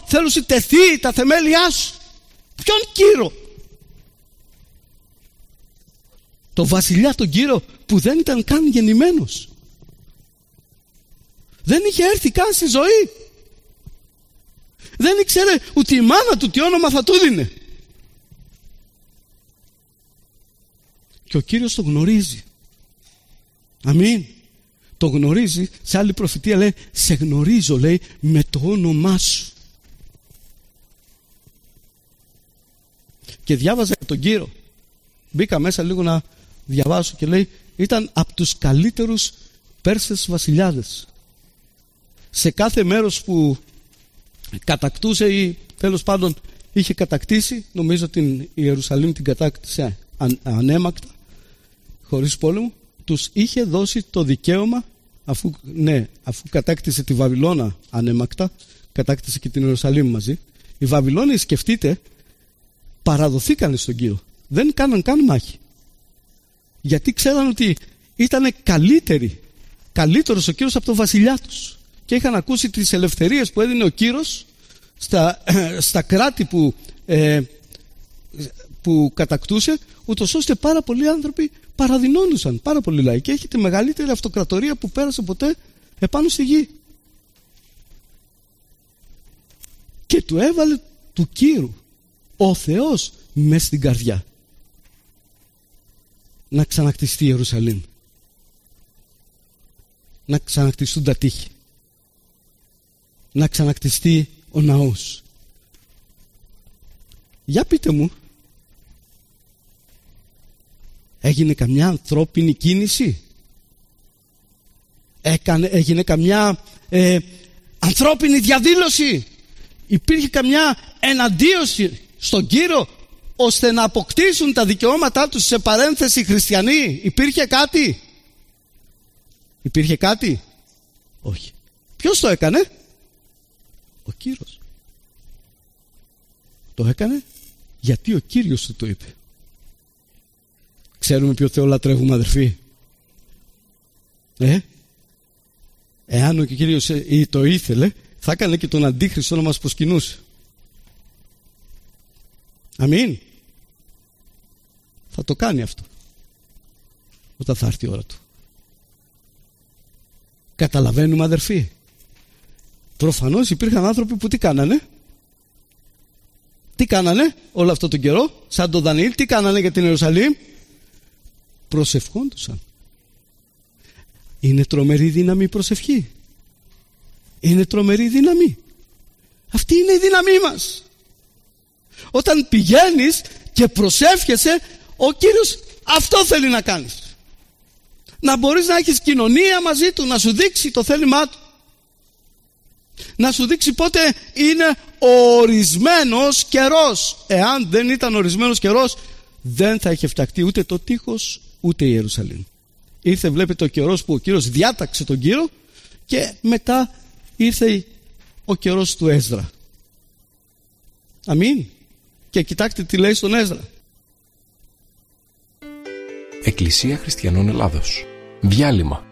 θέλω σου τεθεί τα θεμέλια σου. Ποιον Κύρο? Το βασιλιά τον Κύρο που δεν ήταν καν γεννημένος. Δεν είχε έρθει καν στη ζωή. Δεν ήξερε ούτε η μάνα του τι όνομα θα του δίνε. Και ο Κύριος το γνωρίζει. Αμήν. Το γνωρίζει. Σε άλλη προφητεία λέει, σε γνωρίζω, λέει, με το όνομά σου. Και διάβαζα τον Κύρο. Μπήκα μέσα λίγο να διαβάσω και λέει, ήταν από τους καλύτερους Πέρσες βασιλιάδες. Σε κάθε μέρος που κατακτούσε ή τέλος πάντων είχε κατακτήσει, νομίζω την Ιερουσαλήμ την κατάκτησε ανέμακτα, χωρίς πόλεμο, τους είχε δώσει το δικαίωμα, αφού κατάκτησε τη Βαβυλώνα ανέμακτα, κατάκτησε και την Ιερουσαλήμ μαζί. Οι Βαβυλώνοι, σκεφτείτε, παραδοθήκανε στον Κύριο. Δεν κάναν καν μάχη. Γιατί ξέραν ότι ήταν καλύτερος ο Κύριος από τον βασιλιά τους. Και είχαν ακούσει τις ελευθερίες που έδινε ο Κύριος στα κράτη που κατακτούσε, ούτως ώστε πάρα πολλοί άνθρωποι παραδεινόντουσαν, πάρα πολλοί λαοί. Και έχει τη μεγαλύτερη αυτοκρατορία που πέρασε ποτέ επάνω στη γη. Και του έβαλε του Κύρου ο Θεός μες στην καρδιά να ξανακτιστεί η Ιερουσαλήμ, να ξανακτιστούν τα τείχη, να ξανακτιστεί ο ναός. Για πείτε μου, έγινε καμιά ανθρώπινη κίνηση? Έγινε καμιά ανθρώπινη διαδήλωση? Υπήρχε καμιά εναντίωση στον Κύριο ώστε να αποκτήσουν τα δικαιώματά τους σε παρένθεση χριστιανοί? Υπήρχε κάτι? Όχι. Ποιος το έκανε? Ο Κύριος. Το έκανε γιατί ο Κύριος του το είπε. Ξέρουμε ποιο Θεό λατρεύουμε, αδερφοί? Εάν ο Κύριος το ήθελε, θα έκανε και τον Αντίχριστο να μας προσκυνούσε. Αμήν. Θα το κάνει αυτό όταν θα έρθει η ώρα του. Καταλαβαίνουμε, αδερφοί? Προφανώς υπήρχαν άνθρωποι που τι κάνανε όλο αυτό τον καιρό, σαν τον Δανιήλ, τι κάνανε για την Ιερουσαλήμ? Προσευχόντουσαν. Είναι τρομερή δύναμη η προσευχή. Είναι τρομερή δύναμη. Αυτή είναι η δύναμή μας. Όταν πηγαίνεις και προσεύχεσαι, ο Κύριος αυτό θέλει να κάνεις. Να μπορείς να έχεις κοινωνία μαζί του, να σου δείξει το θέλημά του, να σου δείξει πότε είναι ο ορισμένος καιρός. Εάν δεν ήταν ορισμένος καιρός, δεν θα είχε φτιαχτεί ούτε το τείχος ούτε η Ιερουσαλήμ. Ήρθε, βλέπετε, ο καιρός που ο Κύριος διάταξε τον Κύριο, και μετά ήρθε ο καιρός του Έσδρα. Αμήν. Και κοιτάξτε τι λέει στον Έσδρα. Εκκλησία Χριστιανών Ελλάδος. Διάλειμμα.